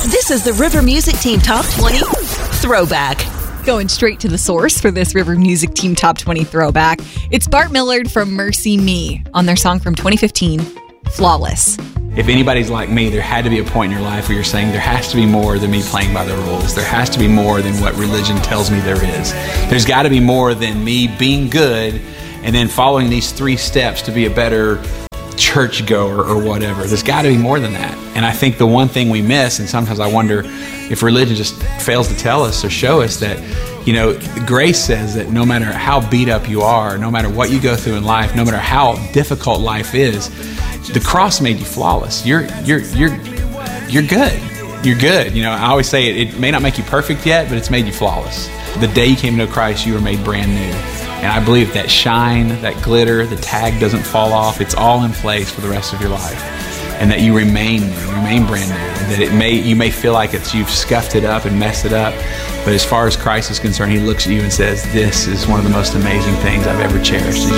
This is the River Music Team Top 20 Throwback. Going straight to the source for this River Music Team Top 20 Throwback, it's Bart Millard from Mercy Me on their song from 2015, Flawless. If anybody's like me, there had to be a point in your life where you're saying there has to be more than me playing by the rules. There has to be more than what religion tells me there is. There's got to be more than me being good and then following these 3 steps to be a better churchgoer or whatever. There's got to be more than that. And I think the one thing we miss, and sometimes I wonder if religion just fails to tell us or show us that, you know, grace says that no matter how beat up you are, no matter what you go through in life, no matter how difficult life is, the cross made you flawless. You're good. You're good. You know, I always say it may not make you perfect yet, but it's made you flawless. The day you came to know Christ, you were made brand new. And I believe that shine, that glitter, the tag doesn't fall off. It's all in place for the rest of your life. And that you remain brand new. And that you may feel like you've scuffed it up and messed it up. But as far as Christ is concerned, He looks at you and says, this is one of the most amazing things I've ever cherished.